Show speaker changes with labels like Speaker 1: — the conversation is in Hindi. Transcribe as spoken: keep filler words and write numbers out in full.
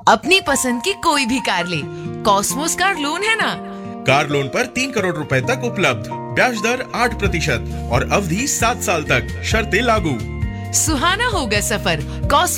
Speaker 1: अपनी पसंद की कोई भी कार ले, कॉस्मोस कार लोन है ना।
Speaker 2: कार लोन पर तीन करोड़ रुपए तक उपलब्ध, ब्याज दर आठ प्रतिशत और अवधि सात साल तक, शर्तें लागू।
Speaker 1: सुहाना होगा सफर, कॉस्मोस